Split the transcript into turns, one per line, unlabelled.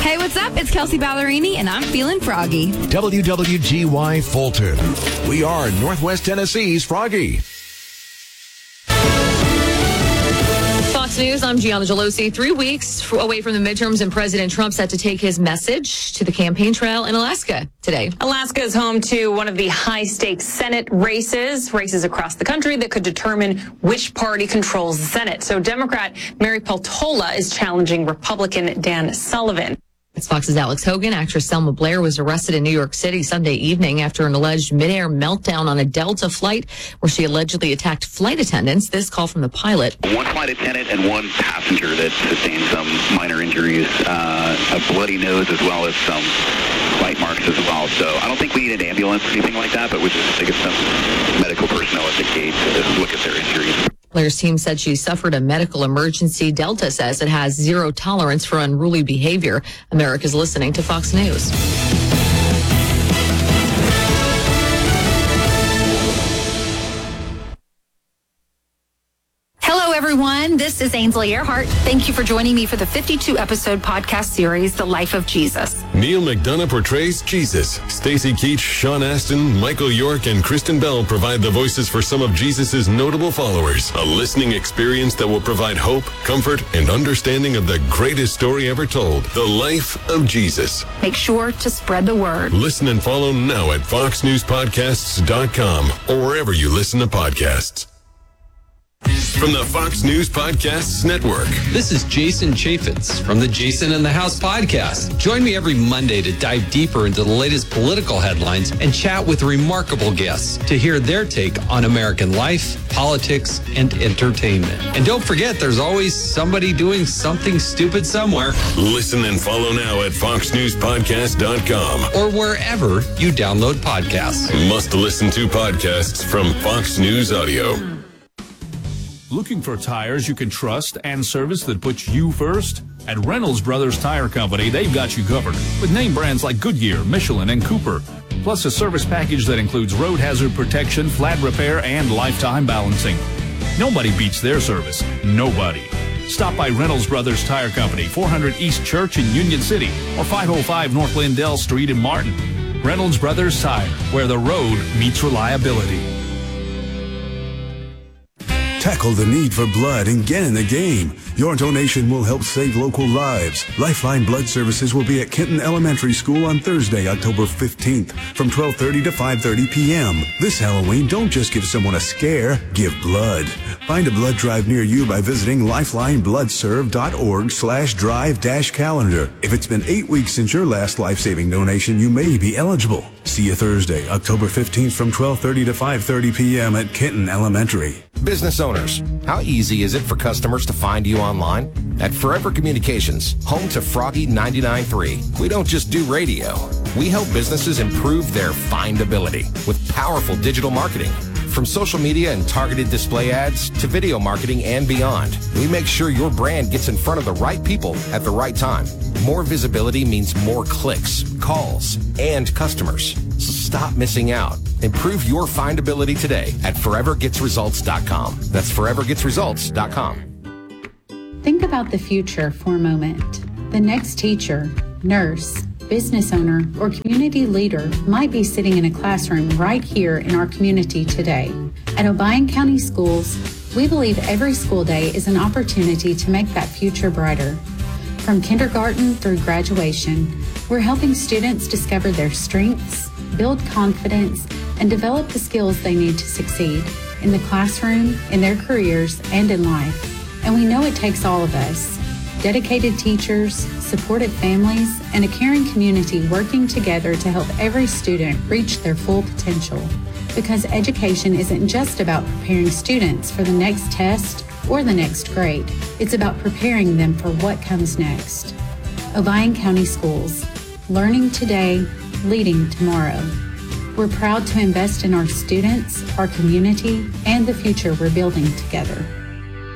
Hey, what's up? It's Kelsey Ballerini, and I'm feeling froggy.
WWGY Fulton. We are Northwest Tennessee's Froggy.
Fox News, I'm Gianna Gelosi. 3 weeks away from the midterms, and President Trump set to take his message to the campaign trail in Alaska today.
Alaska is home to one of the high-stakes Senate races across the country that could determine which party controls the Senate. So Democrat Mary Peltola is challenging Republican Dan Sullivan.
It's Fox's Alex Hogan. Actress Selma Blair was arrested in New York City Sunday evening after an alleged midair meltdown on a Delta flight where she allegedly attacked flight attendants. This call from the pilot.
One flight attendant and one passenger that sustained some minor injuries, a bloody nose as well as some bite marks as well. So I don't think we need an ambulance or anything like that, but we just think it's some medical personnel at the gate to look at their injuries.
Blair's team said she suffered a medical emergency. Delta says it has zero tolerance for unruly behavior. America's listening to Fox News.
Hello, everyone. This is Ainsley Earhart. Thank you for joining me for the 52-episode podcast series, The Life of Jesus.
Neil McDonough portrays Jesus. Stacey Keach, Sean Astin, Michael York, and Kristen Bell provide the voices for some of Jesus' notable followers. A listening experience that will provide hope, comfort, and understanding of the greatest story ever told, The Life of Jesus.
Make sure to spread the word.
Listen and follow now at foxnewspodcasts.com or wherever you listen to podcasts. From the Fox News Podcasts Network.
This is Jason Chaffetz from the Jason in the House podcast. Join me every Monday to dive deeper into the latest political headlines and chat with remarkable guests to hear their take on American life, politics, and entertainment. And don't forget, there's always somebody doing something stupid somewhere.
Listen and follow now at foxnewspodcast.com
or wherever you download podcasts.
Must listen to podcasts from Fox News Audio.
Looking for tires you can trust and service that puts you first? At Reynolds Brothers Tire Company, they've got you covered with name brands like Goodyear, Michelin, and Cooper, plus a service package that includes road hazard protection, flat repair, and lifetime balancing. Nobody beats their service. Nobody. Stop by Reynolds Brothers Tire Company, 400 East Church in Union City, or 505 North Lindell Street in Martin. Reynolds Brothers Tire, where the road meets reliability.
Tackle the need for blood and get in the game. Your donation will help save local lives. Lifeline Blood Services will be at Kenton Elementary School on Thursday, October 15th from 12:30 to 5:30 p.m. This Halloween, don't just give someone a scare, give blood. Find a blood drive near you by visiting lifelinebloodserve.org/drive-calendar. If it's been 8 weeks since your last life-saving donation, you may be eligible. See you Thursday, October 15th from 12:30 to 5:30 p.m. at Kenton Elementary.
Business owners, how easy is it for customers to find you online? At Forever Communications, home to Froggy 99.3, we don't just do radio. We help businesses improve their findability with powerful digital marketing. From social media and targeted display ads to video marketing and beyond, we make sure your brand gets in front of the right people at the right time. More visibility means more clicks, calls, and customers. So stop missing out. Improve your findability today at forevergetsresults.com. That's forevergetsresults.com.
Think about the future for a moment. The next teacher, nurse, business owner, or community leader might be sitting in a classroom right here in our community today. At Obion County Schools, we believe every school day is an opportunity to make that future brighter. From kindergarten through graduation, we're helping students discover their strengths, build confidence, and develop the skills they need to succeed in the classroom, in their careers, and in life. And we know it takes all of us. Dedicated teachers, supportive families, and a caring community working together to help every student reach their full potential. Because education isn't just about preparing students for the next test or the next grade. It's about preparing them for what comes next. Obion County Schools, learning today, leading tomorrow. We're proud to invest in our students, our community, and the future we're building together.